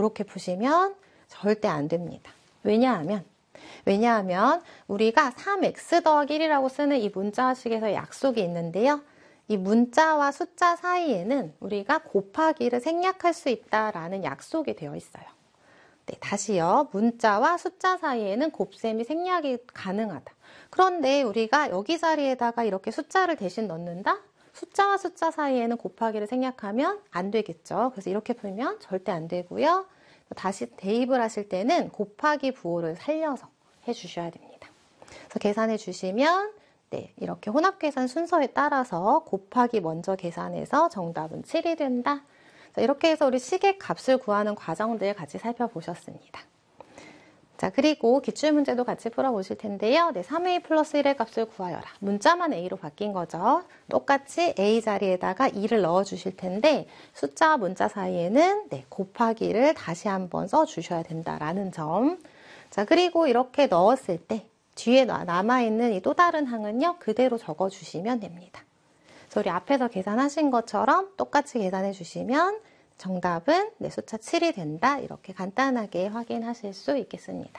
이렇게 푸시면 절대 안 됩니다. 왜냐하면 우리가 3x 더하기 1이라고 쓰는 이 문자식에서 약속이 있는데요. 이 문자와 숫자 사이에는 우리가 곱하기를 생략할 수 있다라는 약속이 되어 있어요. 네, 다시요. 문자와 숫자 사이에는 곱셈이 생략이 가능하다. 그런데 우리가 여기 자리에다가 이렇게 숫자를 대신 넣는다? 숫자와 숫자 사이에는 곱하기를 생략하면 안 되겠죠. 그래서 이렇게 풀면 절대 안 되고요. 다시 대입을 하실 때는 곱하기 부호를 살려서 해주셔야 됩니다. 그래서 계산해 주시면 네, 이렇게 혼합계산 순서에 따라서 곱하기 먼저 계산해서 정답은 7이 된다. 자, 이렇게 해서 우리 식의 값을 구하는 과정들 같이 살펴보셨습니다. 자, 그리고 기출문제도 같이 풀어보실 텐데요. 네, 3a 플러스 1의 값을 구하여라. 문자만 a로 바뀐 거죠. 똑같이 a 자리에다가 2를 넣어주실 텐데 숫자와 문자 사이에는 네, 곱하기를 다시 한번 써주셔야 된다라는 점. 자, 그리고 이렇게 넣었을 때 뒤에 남아있는 이 또 다른 항은요. 그대로 적어주시면 됩니다. 그래서 우리 앞에서 계산하신 것처럼 똑같이 계산해 주시면 정답은 네, 숫자 7이 된다. 이렇게 간단하게 확인하실 수 있겠습니다.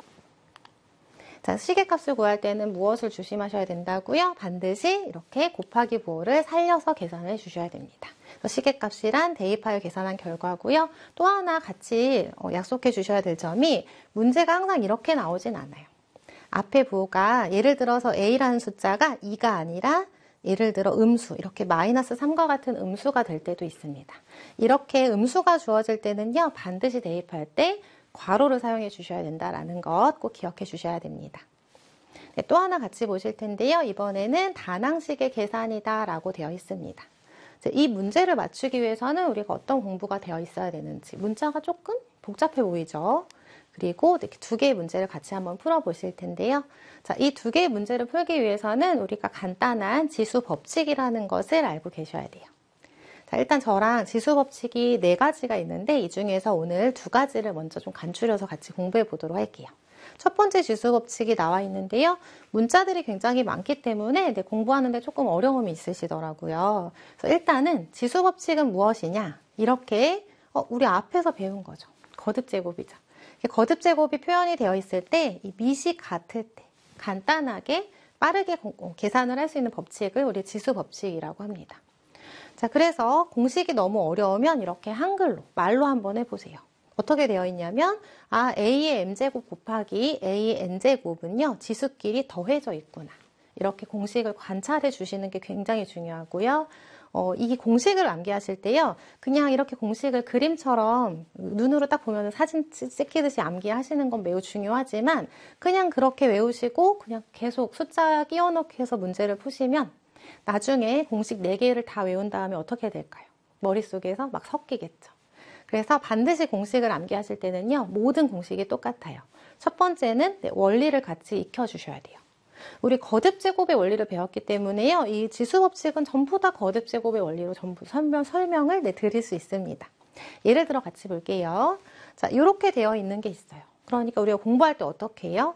자, 시계값을 구할 때는 무엇을 조심하셔야 된다고요? 반드시 이렇게 곱하기 부호를 살려서 계산해 주셔야 됩니다. 시계값이란 대입하여 계산한 결과고요. 또 하나 같이 약속해 주셔야 될 점이 문제가 항상 이렇게 나오진 않아요. 앞에 부호가 예를 들어서 a라는 숫자가 2가 아니라 예를 들어 음수, 이렇게 마이너스 3과 같은 음수가 될 때도 있습니다. 이렇게 음수가 주어질 때는요, 반드시 대입할 때 괄호를 사용해 주셔야 된다는 것 꼭 기억해 주셔야 됩니다. 네, 또 하나 같이 보실 텐데요. 이번에는 다항식의 계산이다 라고 되어 있습니다. 이 문제를 맞추기 위해서는 우리가 어떤 공부가 되어 있어야 되는지, 문자가 조금 복잡해 보이죠? 그리고 이렇게 두 개의 문제를 같이 한번 풀어보실 텐데요. 자, 이 두 개의 문제를 풀기 위해서는 우리가 간단한 지수 법칙이라는 것을 알고 계셔야 돼요. 자, 일단 저랑 지수 법칙이 4가지가 있는데 이 중에서 오늘 2가지를 먼저 좀 간추려서 같이 공부해 보도록 할게요. 첫 번째 지수 법칙이 나와 있는데요. 문자들이 굉장히 많기 때문에 공부하는데 조금 어려움이 있으시더라고요. 그래서 일단은 지수 법칙은 무엇이냐? 이렇게 우리 앞에서 배운 거죠. 거듭제곱이죠. 거듭제곱이 표현이 되어 있을 때 이 밑이 같을 때 간단하게 빠르게 계산을 할 수 있는 법칙을 우리 지수 법칙이라고 합니다. 자, 그래서 공식이 너무 어려우면 이렇게 한글로 말로 한번 해보세요. 어떻게 되어 있냐면 a의 m제곱 곱하기 a의 n제곱은요 지수끼리 더해져 있구나. 이렇게 공식을 관찰해 주시는 게 굉장히 중요하고요. 이 공식을 암기하실 때요. 그냥 이렇게 공식을 그림처럼 눈으로 딱 보면 사진 찍히듯이 암기하시는 건 매우 중요하지만 그냥 그렇게 외우시고 그냥 계속 숫자 끼워넣기 해서 문제를 푸시면 나중에 공식 4개를 다 외운 다음에 어떻게 될까요? 머릿속에서 막 섞이겠죠. 그래서 반드시 공식을 암기하실 때는요. 모든 공식이 똑같아요. 첫 번째는 원리를 같이 익혀주셔야 돼요. 우리 거듭제곱의 원리를 배웠기 때문에요. 이 지수법칙은 전부 다 거듭제곱의 원리로 전부 설명을 드릴 수 있습니다. 예를 들어 같이 볼게요. 자, 이렇게 되어 있는 게 있어요. 그러니까 우리가 공부할 때 어떻게 해요?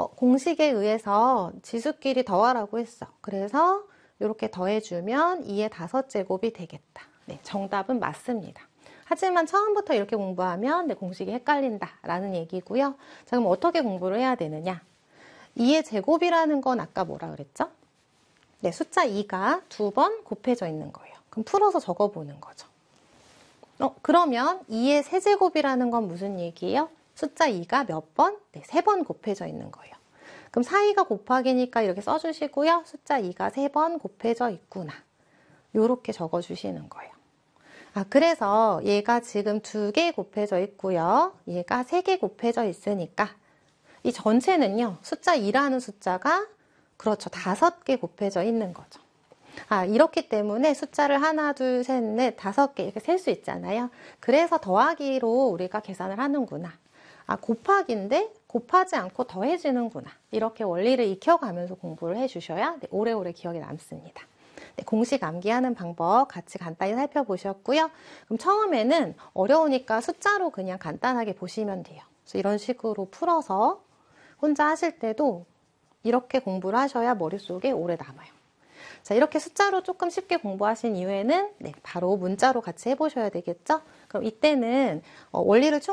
공식에 의해서 지수끼리 더하라고 했어. 그래서 이렇게 더해주면 2의 5제곱이 되겠다. 네, 정답은 맞습니다. 하지만 처음부터 이렇게 공부하면 공식이 헷갈린다라는 얘기고요. 자, 그럼 어떻게 공부를 해야 되느냐? 2의 제곱이라는 건 아까 뭐라 그랬죠? 네, 숫자 2가 2번 곱해져 있는 거예요. 그럼 풀어서 적어보는 거죠. 그러면 2의 세제곱이라는 건 무슨 얘기예요? 숫자 2가 몇 번? 네, 3번 곱해져 있는 거예요. 그럼 사이가 곱하기니까 이렇게 써주시고요. 숫자 2가 3번 곱해져 있구나. 이렇게 적어주시는 거예요. 그래서 얘가 지금 2개 곱해져 있고요. 얘가 3개 곱해져 있으니까 이 전체는요, 숫자 2라는 숫자가, 그렇죠, 5개 곱해져 있는 거죠. 이렇기 때문에 숫자를 하나, 둘, 셋, 넷, 5개 이렇게 셀 수 있잖아요. 그래서 더하기로 우리가 계산을 하는구나. 곱하기인데 곱하지 않고 더해지는구나. 이렇게 원리를 익혀가면서 공부를 해주셔야 오래오래 기억에 남습니다. 네, 공식 암기하는 방법 같이 간단히 살펴보셨고요. 그럼 처음에는 어려우니까 숫자로 그냥 간단하게 보시면 돼요. 그래서 이런 식으로 풀어서 혼자 하실 때도 이렇게 공부를 하셔야 머릿속에 오래 남아요. 자, 이렇게 숫자로 조금 쉽게 공부하신 이후에는 바로 문자로 같이 해보셔야 되겠죠? 그럼 이때는 원리를